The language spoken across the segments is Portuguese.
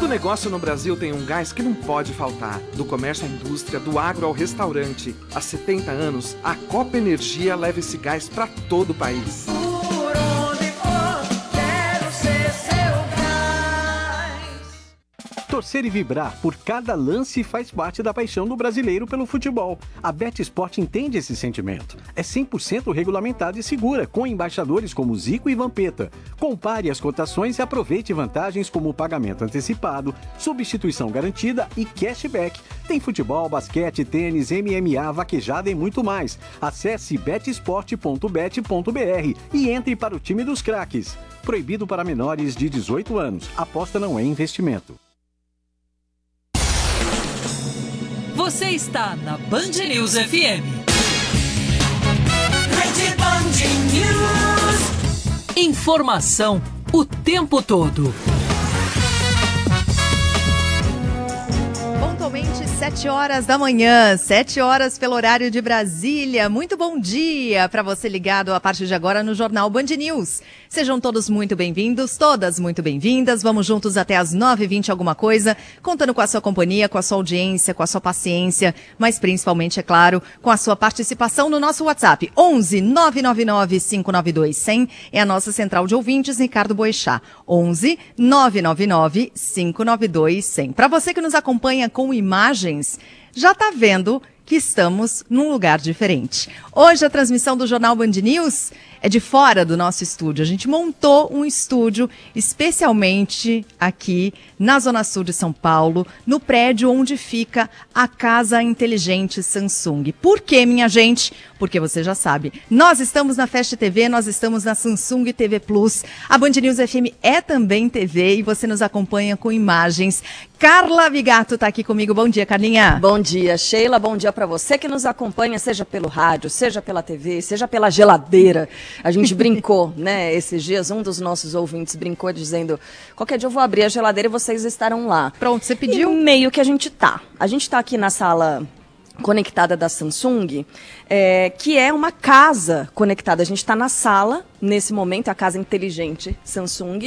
Todo negócio no Brasil tem um gás que não pode faltar. Do comércio à indústria, do agro ao restaurante. Há 70 anos, a Copa Energia leva esse gás para todo o país. Por onde for, quero ser seu gás. Torcer e vibrar por cada lance faz parte da paixão do brasileiro pelo futebol. A BetSport entende esse sentimento. É 100% regulamentada e segura, com embaixadores como Zico e Vampeta. Compare as cotações e aproveite vantagens como pagamento antecipado, substituição garantida e cashback. Tem futebol, basquete, tênis, MMA, vaquejada e muito mais. Acesse betsport.bet.br e entre para o time dos craques. Proibido para menores de 18 anos. Aposta não é investimento. Você está na Band News FM. Rede Band News. Informação o tempo todo. Pontualmente 7 horas da manhã, 7 horas pelo horário de Brasília. Muito bom dia para você ligado a partir de agora no Jornal Band News. Sejam todos muito bem-vindos, todas muito bem-vindas. Vamos juntos até as 9h20 alguma coisa, contando com a sua companhia, com a sua audiência, com a sua paciência, mas principalmente, é claro, com a sua participação no nosso WhatsApp. 11 999 592 100 é a nossa central de ouvintes, Ricardo Boechat. 11 999 592 100. Para você que nos acompanha com imagens, já está vendo que estamos num lugar diferente. Hoje a transmissão do Jornal Band News é de fora do nosso estúdio. A gente montou um estúdio especialmente aqui na Zona Sul de São Paulo, no prédio onde fica a Casa Inteligente Samsung. Por quê, minha gente? Porque você já sabe, nós estamos na Fast TV, nós estamos na Samsung TV Plus, a Band News FM é também TV e você nos acompanha com imagens. Carla Vigato está aqui comigo. Bom dia, Carlinha. Bom dia, Sheila. Bom dia para você que nos acompanha, seja pelo rádio, seja pela TV, seja pela geladeira. A gente brincou, né? Esses dias, um dos nossos ouvintes brincou dizendo: qualquer dia eu vou abrir a geladeira e vocês estarão lá. Pronto, você pediu? E meio que a gente tá. A gente tá aqui na sala conectada da Samsung, que é uma casa conectada. A gente está na sala, nesse momento, a casa inteligente Samsung.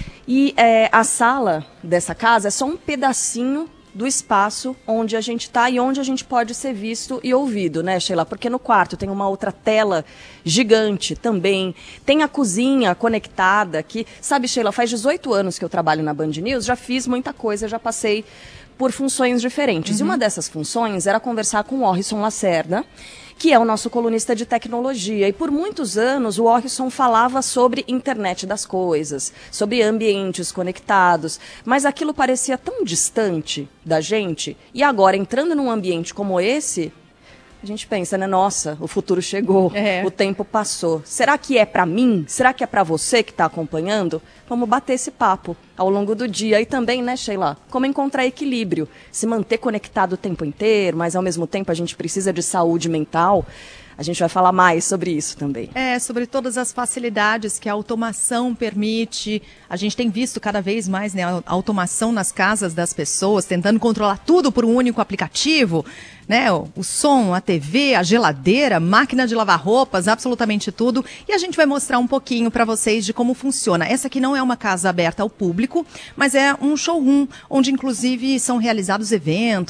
E a sala dessa casa é só um pedacinho do espaço onde a gente está e onde a gente pode ser visto e ouvido, né, Sheila? Porque no quarto tem uma outra tela gigante também, tem a cozinha conectada que, sabe, Sheila, faz 18 anos que eu trabalho na Band News, já fiz muita coisa, já passei por funções diferentes. E uma dessas funções era conversar com o Orrisson Lacerda, que é o nosso colunista de tecnologia. E por muitos anos o Orrisson falava sobre internet das coisas, sobre ambientes conectados, mas aquilo parecia tão distante da gente. E agora, entrando num ambiente como esse, a gente pensa, né? Nossa, o futuro chegou, o tempo passou. Será que é para mim? Será que é para você que está acompanhando? Vamos bater esse papo ao longo do dia. E também, né, Sheila, como encontrar equilíbrio. Se manter conectado o tempo inteiro, mas ao mesmo tempo a gente precisa de saúde mental. A gente vai falar mais sobre isso também. Sobre todas as facilidades que a automação permite. A gente tem visto cada vez mais, né, a automação nas casas das pessoas, tentando controlar tudo por um único aplicativo, né? O som, a TV, a geladeira, máquina de lavar roupas, absolutamente tudo. E a gente vai mostrar um pouquinho para vocês de como funciona. Essa aqui não é uma casa aberta ao público, mas é um showroom, onde inclusive são realizados eventos,